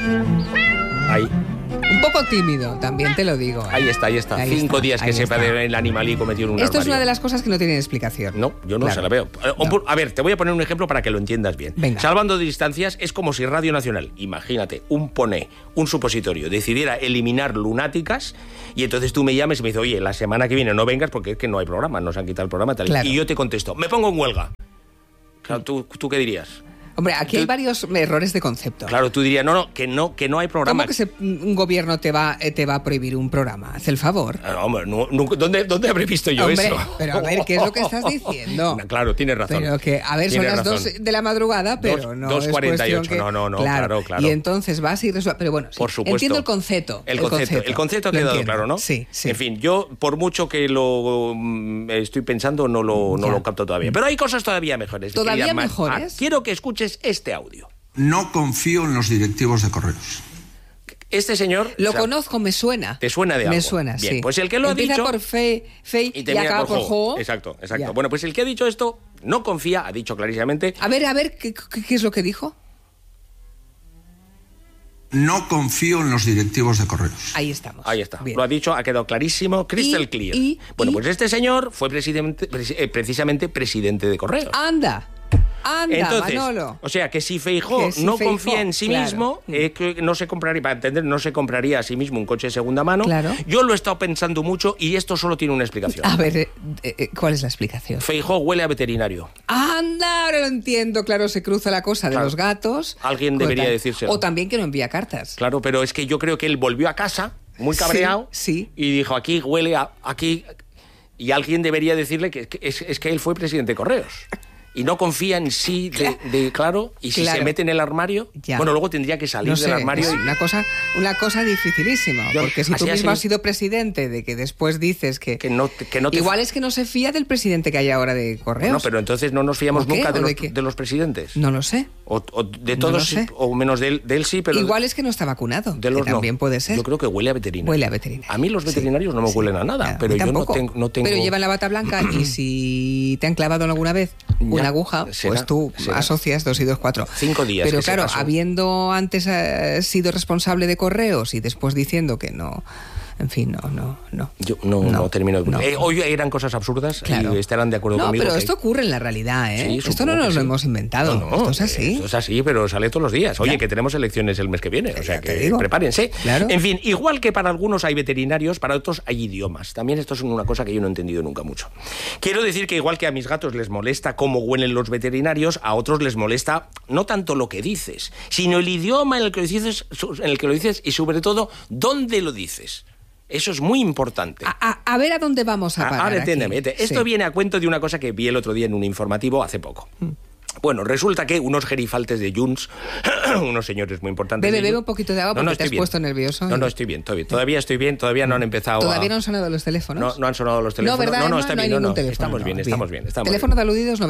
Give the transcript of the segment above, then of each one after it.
Ahí. Un poco tímido, también te lo digo. Ahí está. 5 días que sepa del animalico metido en un Esto armario. es una de las cosas que no tienen explicación. No, yo no se la veo. No. A ver, te voy a poner un ejemplo para que lo entiendas bien. Venga. Salvando distancias, es como si Radio Nacional, imagínate, un supositorio, decidiera eliminar lunáticas y entonces tú me llames y me dices, oye, la semana que viene no vengas porque es que no hay programa, nos han quitado el programa. Tal. Claro. Y yo te contesto, me pongo en huelga. Claro, ¿tú qué dirías? Hombre, aquí hay varios errores de concepto. Claro, tú dirías, que no hay programa. ¿Cómo que un gobierno te va a prohibir un programa? Haz el favor. No, hombre, ¿dónde habré visto yo Hombre, eso? Pero a ver, ¿qué es lo que estás diciendo? Claro, tienes razón. Pero que, a ver, Tienes son las razón. 2 de la madrugada, pero no 2:48, es cuestión que... no, claro. Y entonces vas y resuelves. Pero bueno, sí, por supuesto. entiendo el concepto. El concepto ha quedado claro, ¿no? Sí. En fin, yo, por mucho que lo estoy pensando, no lo capto todavía. Pero hay cosas todavía mejores. ¿Todavía mejores? Quiero que escuches este audio. No confío en los directivos de correos. Este señor... Lo conozco, me suena. ¿Te suena de algo? Me suena, bien, sí. Pues el que lo Empieza ha dicho... por fe y acaba por jo. Exacto. Ya. Bueno, pues el que ha dicho esto no confía, ha dicho clarísimamente... A ver, ¿qué es lo que dijo? No confío en los directivos de correos. Ahí estamos. Ahí está. Bien. Lo ha dicho, ha quedado clarísimo, crystal clear. Pues este señor fue precisamente presidente de Correos. Anda, Entonces, Manolo. O sea, que si Feijóo no confía en sí mismo, que no se compraría, para entender, no se compraría a sí mismo un coche de segunda mano. Claro. Yo lo he estado pensando mucho y esto solo tiene una explicación. A ver, ¿cuál es la explicación? Feijóo huele a veterinario. Anda, ahora lo entiendo. Claro, se cruza la cosa de los gatos. Alguien debería decírselo. O también que no envía cartas. Claro, pero es que yo creo que él volvió a casa muy cabreado sí. Y dijo, aquí huele a... aquí. Y alguien debería decirle que es que él fue presidente de Correos. Y no confía en sí claro, y si se mete en el armario, bueno, luego tendría que salir del armario. Es una cosa dificilísima, porque si tú mismo has sido presidente, de que después dices que no te igual es que no se fía del presidente que hay ahora de Correos. No, pero entonces no nos fiamos nunca de los presidentes. No lo sé. O de todos, o menos de él sí, pero... Igual es que no está vacunado, de los que también puede ser. Yo creo que huele a veterinario. Huele a veterinario. A mí los veterinarios no me huelen a nada, pero yo no tengo... Pero llevan la bata blanca y si te han clavado alguna vez una aguja, pues tú asocias 2 y 2, 4. 5 días. Pero claro, habiendo antes sido responsable de Correos y después diciendo que no... En fin, no. Yo no termino de... Hoy eran cosas absurdas y estarán de acuerdo conmigo. No, pero esto ocurre en la realidad, ¿eh? Sí, esto no nos lo hemos inventado. No, esto es así. Esto es así, pero sale todos los días. Oye, que tenemos elecciones el mes que viene, o sea que prepárense. Claro. En fin, igual que para algunos hay veterinarios, para otros hay idiomas. También esto es una cosa que yo no he entendido nunca mucho. Quiero decir que igual que a mis gatos les molesta cómo huelen los veterinarios, a otros les molesta no tanto lo que dices, sino el idioma en el que lo dices y sobre todo dónde lo dices. Eso es muy importante. A ver a dónde vamos a parar. Ahora entiéndeme. Esto viene a cuento de una cosa que vi el otro día en un informativo hace poco. Bueno, resulta que unos gerifaltes de Junts, unos señores muy importantes... Bebe un poquito de agua porque te has puesto nervioso. No, estoy bien. Todavía estoy bien, todavía no han empezado ¿Todavía no han sonado los teléfonos? No han sonado los teléfonos. No, ¿verdad? No, está bien. Estamos bien. Teléfono de aludidos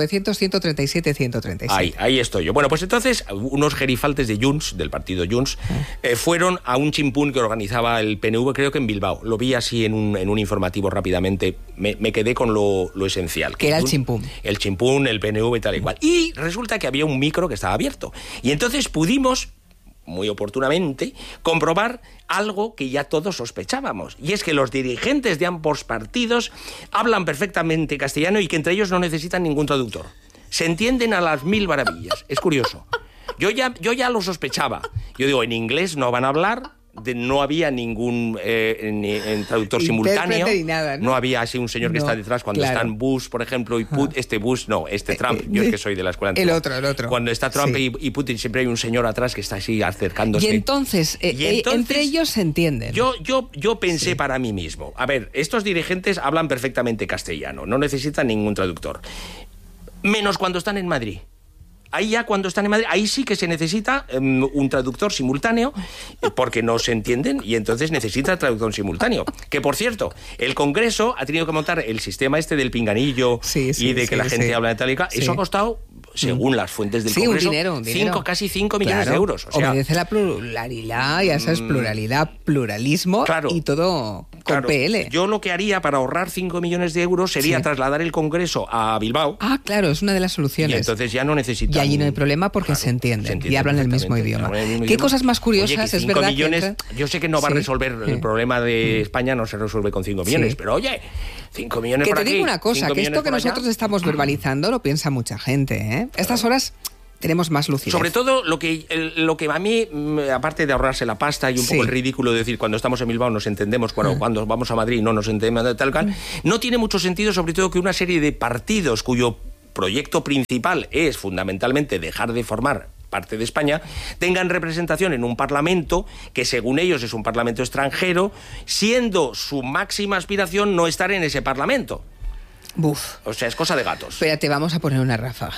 900-137-137. Ahí estoy yo. Bueno, pues entonces, unos gerifaltes de Junts, del partido Junts, fueron a un chimpún que organizaba el PNV, creo que en Bilbao. Lo vi así en un informativo rápidamente. Me quedé con lo esencial. ¿Qué era el chimpún? El chimpún, el PNV y tal y cual. Y resulta que había un micro que estaba abierto. Y entonces pudimos, muy oportunamente, comprobar algo que ya todos sospechábamos. Y es que los dirigentes de ambos partidos hablan perfectamente castellano y que entre ellos no necesitan ningún traductor. Se entienden a las 1000 maravillas. Es curioso. Yo ya lo sospechaba. Yo digo, en inglés no van a hablar... no había ningún traductor simultáneo. Nada, ¿no? Había así un señor que está detrás cuando están Bush, por ejemplo, y Putin, Trump. Yo es que soy de la escuela antigua. El otro. Cuando está Trump y Putin, siempre hay un señor atrás que está así acercándose. Y entonces entre ellos se entienden. Yo pensé para mí mismo, a ver, estos dirigentes hablan perfectamente castellano, no necesitan ningún traductor. Menos cuando están en Madrid. Ahí ya cuando están en Madrid, ahí sí que se necesita un traductor simultáneo porque no se entienden y entonces necesita traductor simultáneo. Que por cierto, el Congreso ha tenido que montar el sistema del pinganillo y de que la gente habla de tal y cual. Eso ha costado, según las fuentes del Congreso, un dinero. casi 5 millones de euros. O sea, obedece la pluralidad, ya sabes, pluralismo y todo con PL. Yo lo que haría para ahorrar 5 millones de euros sería trasladar el Congreso a Bilbao. Ah, claro, es una de las soluciones. Y entonces ya no necesitan... Y allí no hay problema porque se entienden y hablan el mismo idioma. ¿Qué cosas más curiosas? Oye, es verdad millones, yo sé que no va a resolver el problema de España, no se resuelve con 5 millones, pero oye, 5 millones que por aquí. Que te digo una cosa, que esto que nosotros estamos verbalizando lo piensa mucha gente, ¿eh? Estas horas... tenemos más lucidez. Sobre todo lo que a mí, aparte de ahorrarse la pasta y un poco el ridículo de decir cuando estamos en Bilbao nos entendemos, cuando vamos a Madrid no nos entendemos, tal cual, no tiene mucho sentido, sobre todo que una serie de partidos cuyo proyecto principal es fundamentalmente dejar de formar parte de España, tengan representación en un parlamento que según ellos es un parlamento extranjero, siendo su máxima aspiración no estar en ese parlamento. Buf. O sea, es cosa de gatos. Espérate, vamos a poner una ráfaga.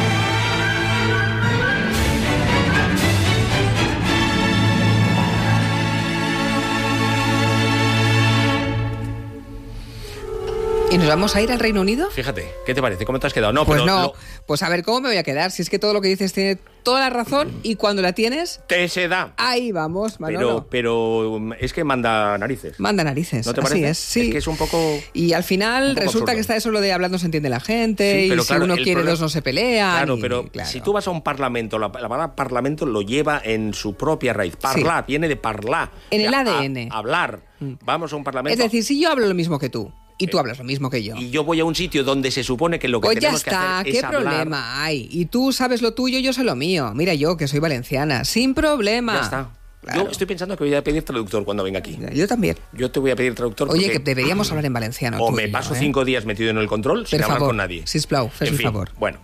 ¿Y nos vamos a ir al Reino Unido? Fíjate, ¿qué te parece? ¿Cómo te has quedado? No, pues pero no, pues a ver, ¿cómo me voy a quedar? Si es que todo lo que dices tiene toda la razón y cuando la tienes... te se da. Ahí vamos, Manolo. Pero es que manda narices. Manda narices, ¿no te parece? Así es, sí. Es que es un poco... Y al final resulta absurdo. Que está eso lo de hablando se entiende la gente, sí, y si uno quiere dos no se pelean. Claro, pero si tú vas a un parlamento, la palabra parlamento lo lleva en su propia raíz. Parlar, viene de parlar. En el ADN. Hablar. Vamos a un parlamento... Es decir, si yo hablo lo mismo que tú, y tú hablas lo mismo que yo. Y yo voy a un sitio donde se supone que lo que tenemos que hacer es hablar. Pues ya está, ¿qué problema hay? Y tú sabes lo tuyo, yo sé lo mío. Mira yo, que soy valenciana, sin problema. Ya está. Claro. Yo estoy pensando que voy a pedir traductor cuando venga aquí. Yo también. Yo te voy a pedir traductor. Oye, que deberíamos hablar en valenciano. O me paso 5 días metido en el control sin hablar con nadie. Sisplau, fes el favor. Bueno.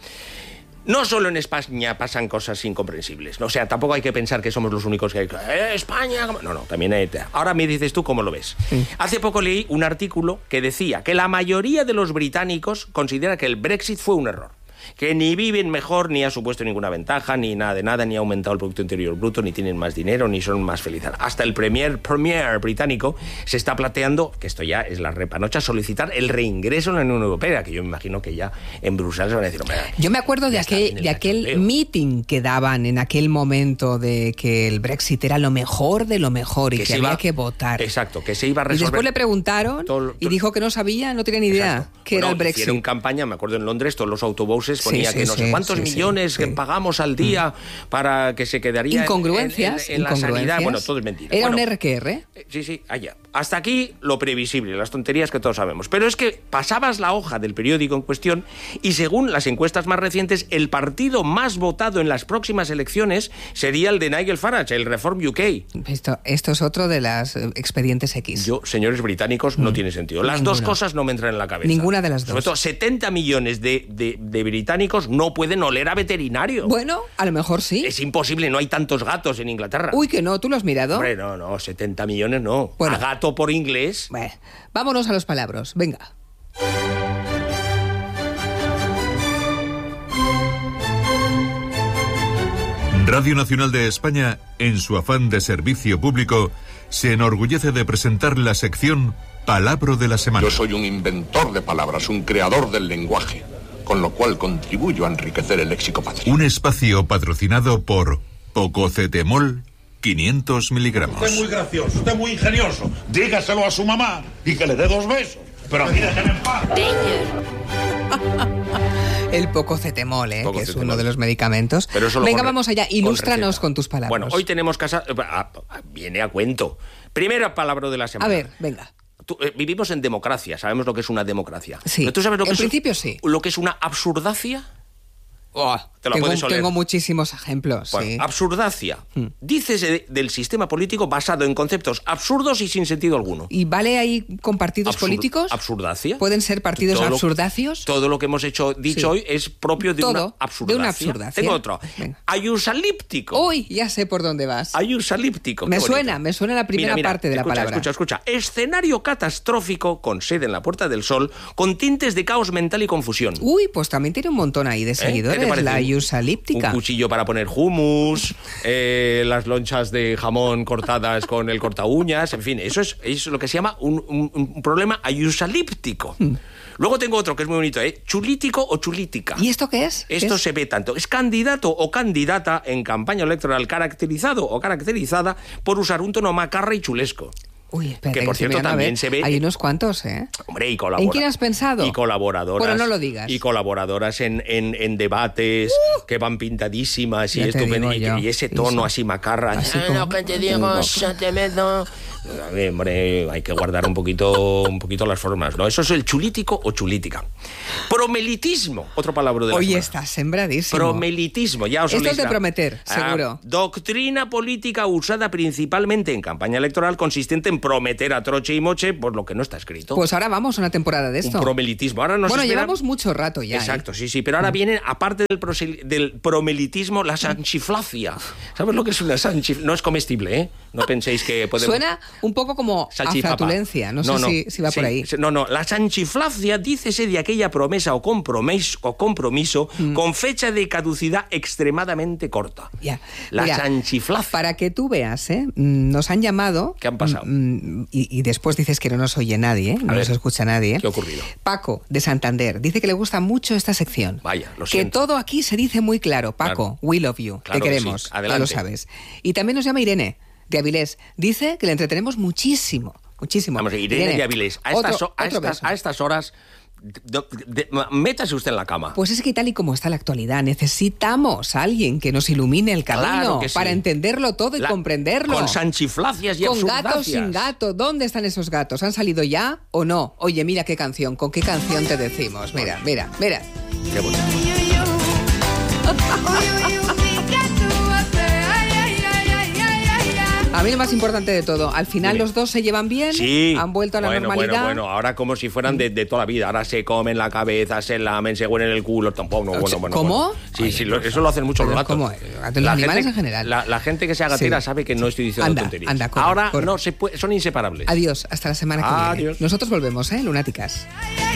No solo en España pasan cosas incomprensibles. O sea, tampoco hay que pensar que somos los únicos que hay. España... No, también hay... Ahora me dices tú cómo lo ves. Sí. Hace poco leí un artículo que decía que la mayoría de los británicos considera que el Brexit fue un error. Que ni viven mejor, ni ha supuesto ninguna ventaja, ni nada de nada, ni ha aumentado el Producto Interior Bruto, ni tienen más dinero, ni son más felices. Hasta el premier británico se está planteando, que esto ya es la repanocha, solicitar el reingreso en la Unión Europea, que yo me imagino que ya en Bruselas van a decir... Yo me acuerdo de aquel meeting que daban en aquel momento de que el Brexit era lo mejor de lo mejor y que había que votar. Exacto, que se iba a resolver... Y después le preguntaron y dijo que no sabía, no tenía ni idea que era el Brexit. Hicieron campaña, me acuerdo en Londres, todos los autobuses ponía que no sé cuántos millones que pagamos al día para que se quedaría en la sanidad. Bueno, todo es mentira. ¿Era un RQR? Sí, allá. Hasta aquí lo previsible, las tonterías que todos sabemos. Pero es que pasabas la hoja del periódico en cuestión y según las encuestas más recientes, el partido más votado en las próximas elecciones sería el de Nigel Farage, el Reform UK. Esto es otro de las expedientes X. Señores británicos, no tiene sentido. Las dos cosas no me entran en la cabeza. Ninguna de las dos. Sobre todo, 70 millones de británicos no pueden oler a veterinario. Bueno, a lo mejor sí. Es imposible, no hay tantos gatos en Inglaterra. Uy, que no, ¿tú lo has mirado? Hombre, no, 70 millones no. Bueno, a gato por inglés. Bueno, vámonos a los palabras, venga. Radio Nacional de España, en su afán de servicio público, se enorgullece de presentar la sección Palabra de la Semana. Yo soy un inventor de palabras, un creador del lenguaje, con lo cual contribuyo a enriquecer el léxico patrio. Un espacio patrocinado por Pococetemol 500 miligramos. Usted es muy gracioso, usted es muy ingenioso. Dígaselo a su mamá y que le dé 2 besos. Pero aquí déjenme en paz. El Pococetemol, que es uno de los medicamentos. Venga, vamos allá, ilústranos con tus palabras. Bueno, hoy tenemos casa... Viene a cuento. Primera palabra de la semana. A ver, venga. Vivimos en democracia, sabemos lo que es una democracia. Sí, ¿tú sabes lo que en principio sí. Lo que es una absurdacia? Tengo muchísimos ejemplos. Bueno, sí. Absurdacia. Dícese del sistema político basado en conceptos absurdos y sin sentido alguno. ¿Y vale ahí con partidos políticos? Absurdacia. ¿Pueden ser partidos absurdacios? Todo lo que hemos dicho hoy es propio de una absurdacia. Tengo otro. Ayusalíptico. Uy, ya sé por dónde vas. Ayusalíptico. Me suena la primera parte de la palabra. Escucha. Escenario catastrófico con sede en la Puerta del Sol, con tintes de caos mental y confusión. Uy, pues también tiene un montón ahí de seguidores. La ayusalíptica. Un cuchillo para poner hummus, las lonchas de jamón cortadas con el corta uñas, en fin, eso es lo que se llama un problema ayusalíptico. Luego tengo otro que es muy bonito, chulítico o chulítica. ¿Y esto qué es? Esto se ve tanto. Es candidato o candidata en campaña electoral caracterizado o caracterizada por usar un tono macarra y chulesco. Uy, espérate, que por cierto también se ve... Hay unos cuantos, ¿eh? Hombre, y ¿En quién has pensado? Y colaboradoras. Bueno, no lo digas. Y colaboradoras en debates que van pintadísimas y estupendo. Y ese tono así macarra. Así como... Lo que te digo, yo te meto... Hombre, hay que guardar un poquito las formas, ¿no? Eso es el chulítico o chulítica. Promelitismo, otro palabra de la Oye, semana. estás sembradísimo. Promelitismo, ya os Esto es de prometer, seguro. Doctrina política usada principalmente en campaña electoral, consistente en prometer a troche y moche por lo que no está escrito. Pues ahora vamos a una temporada de esto. Un promelitismo. Ahora bueno, llevamos mucho rato ya. Exacto, sí, pero ahora viene, aparte del promelitismo, la sanchiflacia. ¿Sabes lo que es una sanchiflacia? No es comestible, ¿eh? No penséis que podemos... Suena un poco como a flatulencia, no sé si va por ahí. No, la sanchiflacia, dícese de aquella promesa o compromiso con fecha de caducidad extremadamente corta. Ya. La sanchiflacia. Para que tú veas, nos han llamado... ¿Qué han pasado? Y después dices que no nos oye nadie, no nos escucha nadie. ¿Qué ha ocurrido? Paco, de Santander, dice que le gusta mucho esta sección. Vaya, lo siento. Que todo aquí se dice muy claro. Paco, we love you, claro te queremos, sí. Adelante. ya lo sabes. Y también nos llama Irene, de Avilés. Dice que le entretenemos muchísimo. Vamos, Irene de Avilés, a estas horas... métase usted en la cama. Pues es que tal y como está la actualidad, necesitamos a alguien que nos ilumine el camino para entenderlo todo y comprenderlo. Con sanchiflacias y con absurdacias. Gatos sin gato. ¿Dónde están esos gatos? ¿Han salido ya o no? Oye, mira qué canción. ¿Con qué canción te decimos? Mira. Qué bonito. A mí lo más importante de todo, al final los dos se llevan bien, han vuelto a la normalidad. Bueno, ahora como si fueran de toda la vida. Ahora se comen la cabeza, se lamen, se huelen el culo, tampoco. ¿Cómo? Sí, eso lo hacen mucho los gatos. ¿Cómo? Los animales en general. La gente que sea gatera sabe que no estoy diciendo tonterías. Corre. No, son inseparables. Adiós, hasta la semana que viene. Adiós. Nosotros volvemos, Lunáticas.